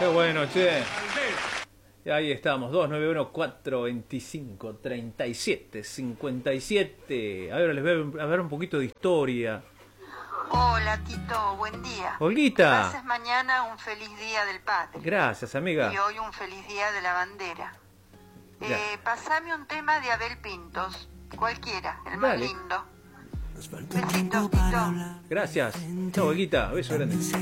Qué bueno, che. Y ahí estamos, 291-425-3757. Ahora les voy a ver un poquito de historia. Hola, Tito, buen día. Olguita. Pases mañana un feliz día del padre. Gracias, amiga. Y hoy un feliz día de la bandera. Pasame un tema de Abel Pintos, cualquiera, el más lindo. Besitos, Tito. Gracias. Chao, Olguita. Beso grande.